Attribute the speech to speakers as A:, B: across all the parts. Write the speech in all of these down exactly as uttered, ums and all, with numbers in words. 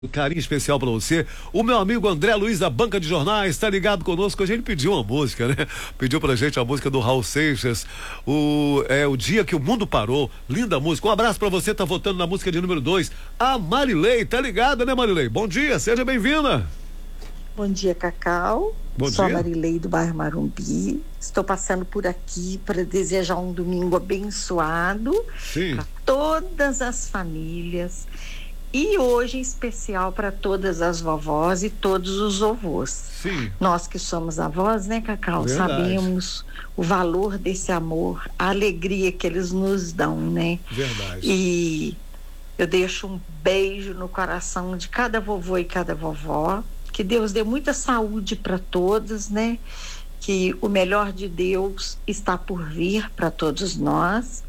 A: Carinho especial pra você. O meu amigo André Luiz da Banca de Jornais tá ligado conosco. Hoje ele pediu uma música, né? Pediu pra gente a música do Raul Seixas. O, é o Dia que o Mundo Parou. Linda música. Um abraço pra você, tá votando na música de número dois. A Marilei, tá ligada, né, Marilei? Bom dia, seja bem-vinda.
B: Bom dia, Cacau.
A: Bom
B: Sou
A: dia.
B: a Marilei do bairro Marumbi. Estou passando por aqui para desejar um domingo abençoado para todas as famílias. E hoje em especial para todas as vovós e todos os vovôs.
A: Sim.
B: Nós que somos avós, né, Cacau?
A: Verdade.
B: Sabemos o valor desse amor, a alegria que eles nos dão, né?
A: Verdade.
B: E eu deixo um beijo no coração de cada vovô e cada vovó. Que Deus dê muita saúde para todos, né? Que o melhor de Deus está por vir para todos nós.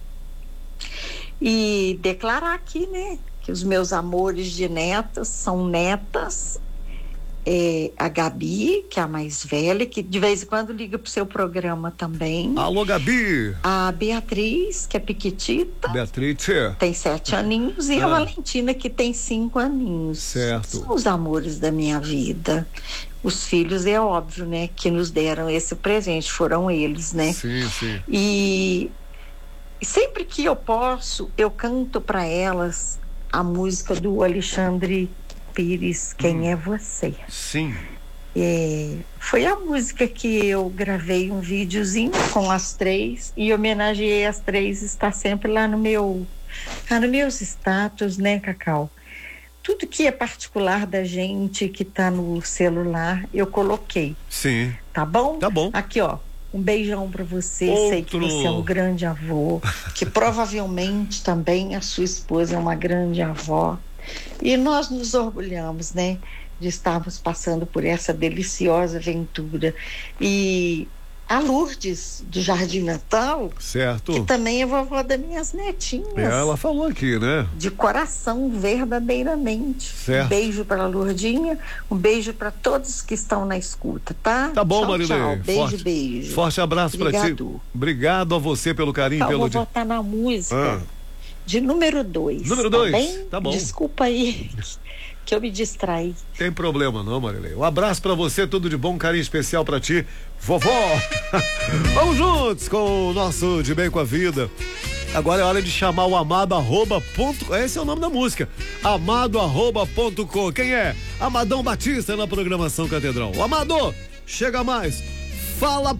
B: E declarar aqui, né? Que os meus amores de netas são netas, é, a Gabi, que é a mais velha, que de vez em quando liga pro seu programa também.
A: Alô, Gabi.
B: A Beatriz, que é piquitita.
A: Beatriz.
B: Tem sete aninhos. E ah. a Valentina, que tem cinco aninhos.
A: Certo.
B: São os amores da minha vida. Os filhos, é óbvio, né? Que nos deram esse presente. Foram eles, né?
A: Sim, sim.
B: E sempre que eu posso, eu canto para elas a música do Alexandre Pires, Quem hum. é Você?
A: Sim.
B: É, foi a música que eu gravei um videozinho com as três e homenageei as três, está sempre lá no meu, lá nos meus status, né, Cacau? Tudo que é particular da gente, que tá no celular, eu coloquei.
A: Sim.
B: Tá bom?
A: Tá bom.
B: Aqui, ó. Um beijão para você.
A: Outro.
B: Sei que você é um grande avô, que provavelmente também a sua esposa é uma grande avó. E nós nos orgulhamos, né, de estarmos passando por essa deliciosa aventura. E a Lourdes, do Jardim Natal,
A: certo,
B: que também é vovó das minhas netinhas.
A: Ela falou aqui, né?
B: De coração, verdadeiramente.
A: Certo.
B: Um beijo para a Lourdinha, um beijo para todos que estão na escuta, tá?
A: Tá bom,
B: tchau,
A: Marilei.
B: tchau. Beijo,
A: forte,
B: beijo.
A: Forte abraço para ti. Obrigado a você pelo carinho.
B: Então,
A: pelo
B: vou
A: dia.
B: votar na música
A: ah.
B: de número dois.
A: Número
B: tá
A: dois,
B: bem?
A: tá bom.
B: Desculpa aí que eu me distraí.
A: Tem problema não, Marilei. Um abraço pra você, tudo de bom, carinho especial pra ti, vovó. Vamos juntos com o nosso De Bem com a Vida. Agora é hora de chamar o amado arroba ponto, esse é o nome da música, amado arroba ponto com. Quem é? Amadão Batista na programação Catedral. O Amado, chega mais, fala